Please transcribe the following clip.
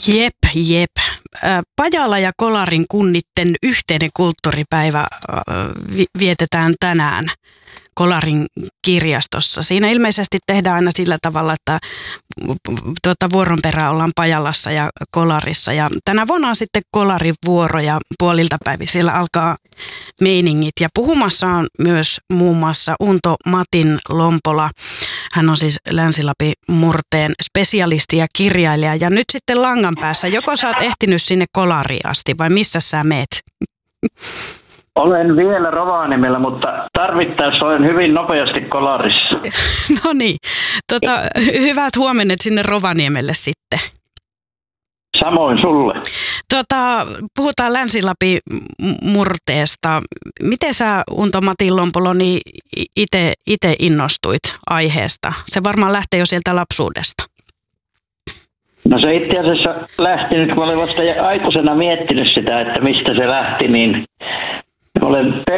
Jep. Pajala ja Kolarin kunnitten yhteinen kulttuuripäivä vietetään tänään Kolarin kirjastossa. Siinä ilmeisesti tehdään aina sillä tavalla, että vuoron perään ollaan Pajalassa ja Kolarissa. Ja tänä vuonna on sitten Kolarin vuoro ja puolilta päivin siellä alkaa meiningit. Ja puhumassa on myös muun muassa Unto Matinlompola. Hän on siis Länsi-Lapin murteen spesialisti ja kirjailija. Ja nyt sitten langan päässä, joko sä oot ehtinyt sinne Kolariin asti vai missä sä meet? Olen vielä Rovaniemellä, mutta tarvittaessa olen hyvin nopeasti Kolarissa. No niin, hyvät huomennet sinne Rovaniemelle sitten. Samoin sulle. Puhutaan Länsi-Lapin murteesta. Miten sä, Unto Matinlompolo, niin itse innostuit aiheesta? Se varmaan lähtee jo sieltä lapsuudesta. No se itse asiassa lähti nyt, kun olen vasta aikuisena miettinyt sitä, että mistä se lähti, niin olen